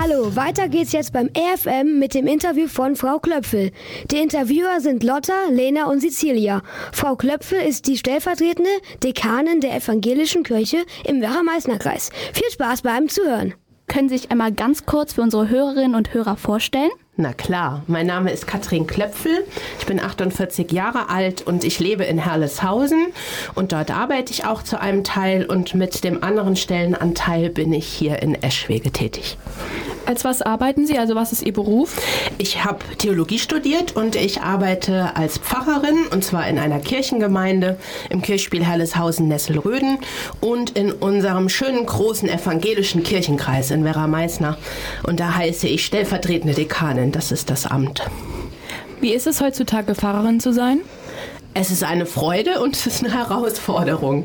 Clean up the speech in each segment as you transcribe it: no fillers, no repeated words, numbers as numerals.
Hallo, weiter geht's jetzt beim EFM mit dem Interview von Frau Klöpfel. Die Interviewer sind Lotta, Lena und Cecilia. Frau Klöpfel ist die stellvertretende Dekanin der Evangelischen Kirche im Werra-Meißner-Kreis. Viel Spaß beim Zuhören. Können Sie sich einmal ganz kurz für unsere Hörerinnen und Hörer vorstellen? Na klar, mein Name ist Katrin Klöpfel, ich bin 48 Jahre alt und ich lebe in Herleshausen und dort arbeite ich auch zu einem Teil und mit dem anderen Stellenanteil bin ich hier in Eschwege tätig. Als was arbeiten Sie? Also was ist Ihr Beruf? Ich habe Theologie studiert und ich arbeite als Pfarrerin und zwar in einer Kirchengemeinde im Kirchspiel Herleshausen-Nesselröden und in unserem schönen großen evangelischen Kirchenkreis in Werra-Meißner und da heiße ich stellvertretende Dekanin, das ist das Amt. Wie ist es heutzutage, Pfarrerin zu sein? Es ist eine Freude und es ist eine Herausforderung.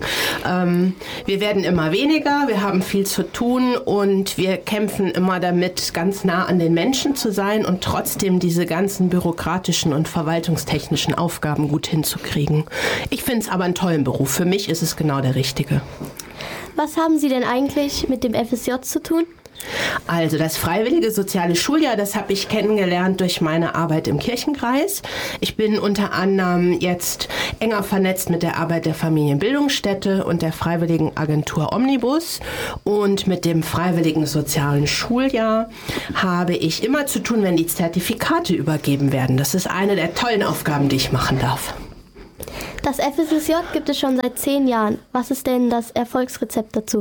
Wir werden immer weniger, wir haben viel zu tun und wir kämpfen immer damit, ganz nah an den Menschen zu sein und trotzdem diese ganzen bürokratischen und verwaltungstechnischen Aufgaben gut hinzukriegen. Ich finde es aber einen tollen Beruf. Für mich ist es genau der richtige. Was haben Sie denn eigentlich mit dem FSJ zu tun? Also das freiwillige soziale Schuljahr, das habe ich kennengelernt durch meine Arbeit im Kirchenkreis. Ich bin unter anderem jetzt enger vernetzt mit der Arbeit der Familienbildungsstätte und der freiwilligen Agentur Omnibus. Und mit dem freiwilligen sozialen Schuljahr habe ich immer zu tun, wenn die Zertifikate übergeben werden. Das ist eine der tollen Aufgaben, die ich machen darf. Das FSJ gibt es schon seit 10 Jahren. Was ist denn das Erfolgsrezept dazu?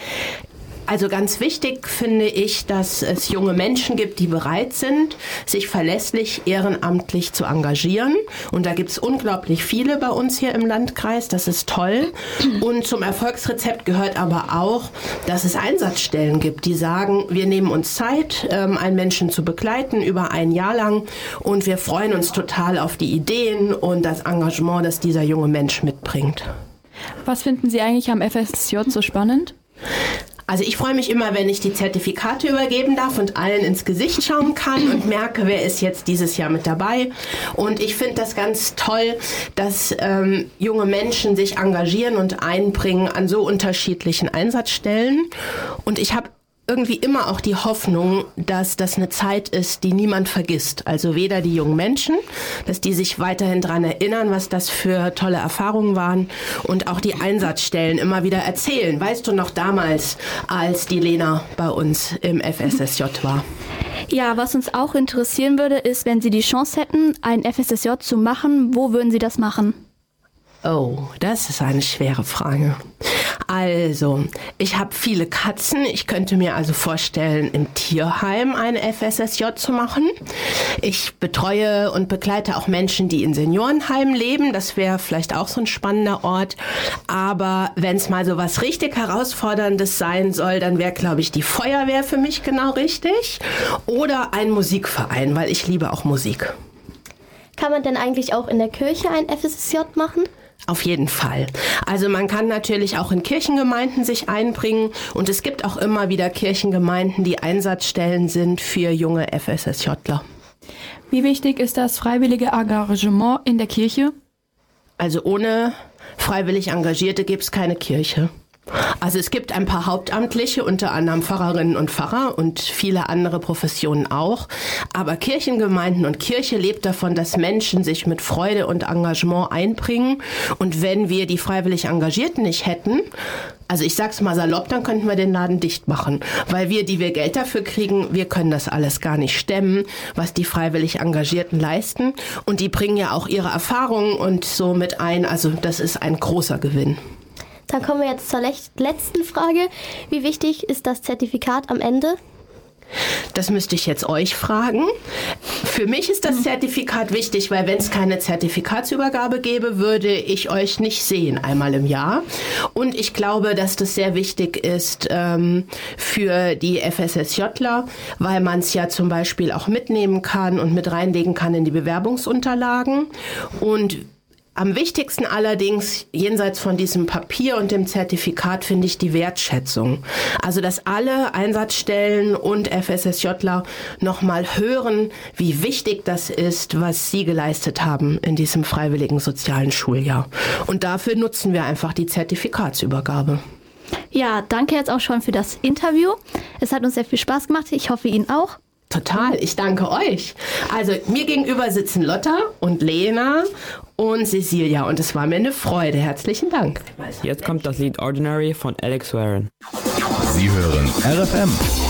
Also ganz wichtig finde ich, dass es junge Menschen gibt, die bereit sind, sich verlässlich ehrenamtlich zu engagieren. Und da gibt es unglaublich viele bei uns hier im Landkreis. Das ist toll. Und zum Erfolgsrezept gehört aber auch, dass es Einsatzstellen gibt, die sagen, wir nehmen uns Zeit, einen Menschen zu begleiten über ein Jahr lang. Und wir freuen uns total auf die Ideen und das Engagement, das dieser junge Mensch mitbringt. Was finden Sie eigentlich am FSJ so spannend? Also ich freue mich immer, wenn ich die Zertifikate übergeben darf und allen ins Gesicht schauen kann und merke, wer ist jetzt dieses Jahr mit dabei. Und ich finde das ganz toll, dass junge Menschen sich engagieren und einbringen an so unterschiedlichen Einsatzstellen. Und ich habe irgendwie immer auch die Hoffnung, dass das eine Zeit ist, die niemand vergisst. Also weder die jungen Menschen, dass die sich weiterhin daran erinnern, was das für tolle Erfahrungen waren und auch die Einsatzstellen immer wieder erzählen. Weißt du noch damals, als die Lena bei uns im FSSJ war? Ja, was uns auch interessieren würde, ist, wenn Sie die Chance hätten, ein FSSJ zu machen, wo würden Sie das machen? Oh, das ist eine schwere Frage. Also, ich habe viele Katzen. Ich könnte mir also vorstellen, im Tierheim eine FSSJ zu machen. Ich betreue und begleite auch Menschen, die in Seniorenheimen leben. Das wäre vielleicht auch so ein spannender Ort. Aber wenn es mal so was richtig Herausforderndes sein soll, dann wäre, glaube ich, die Feuerwehr für mich genau richtig. Oder ein Musikverein, weil ich liebe auch Musik. Kann man denn eigentlich auch in der Kirche ein FSJ machen? Auf jeden Fall. Also man kann natürlich auch in Kirchengemeinden sich einbringen und es gibt auch immer wieder Kirchengemeinden, die Einsatzstellen sind für junge FSSJler. Wie wichtig ist das freiwillige Engagement in der Kirche? Also ohne freiwillig Engagierte gibt es keine Kirche. Also es gibt ein paar Hauptamtliche, unter anderem Pfarrerinnen und Pfarrer und viele andere Professionen auch. Aber Kirchengemeinden und Kirche lebt davon, dass Menschen sich mit Freude und Engagement einbringen. Und wenn wir die freiwillig Engagierten nicht hätten, also ich sag's mal salopp, dann könnten wir den Laden dicht machen. Weil wir, die wir Geld dafür kriegen, wir können das alles gar nicht stemmen, was die freiwillig Engagierten leisten. Und die bringen ja auch ihre Erfahrungen und so mit ein. Also das ist ein großer Gewinn. Dann kommen wir jetzt zur letzten Frage. Wie wichtig ist das Zertifikat am Ende? Das müsste ich jetzt euch fragen. Für mich ist das Zertifikat wichtig, weil wenn es keine Zertifikatsübergabe gäbe, würde ich euch nicht sehen einmal im Jahr. Und ich glaube, dass das sehr wichtig ist für die FSSJler, weil man es ja zum Beispiel auch mitnehmen kann und mit reinlegen kann in die Bewerbungsunterlagen. Und am wichtigsten allerdings, jenseits von diesem Papier und dem Zertifikat, finde ich die Wertschätzung. Also, dass alle Einsatzstellen und FSSJler nochmal hören, wie wichtig das ist, was sie geleistet haben in diesem freiwilligen sozialen Schuljahr. Und dafür nutzen wir einfach die Zertifikatsübergabe. Ja, danke jetzt auch schon für das Interview. Es hat uns sehr viel Spaß gemacht. Ich hoffe, Ihnen auch. Total, ich danke euch. Also mir gegenüber sitzen Lotta und Lena und Cecilia und es war mir eine Freude. Herzlichen Dank. Jetzt kommt das Lied Ordinary von Alex Warren. Sie hören RFM.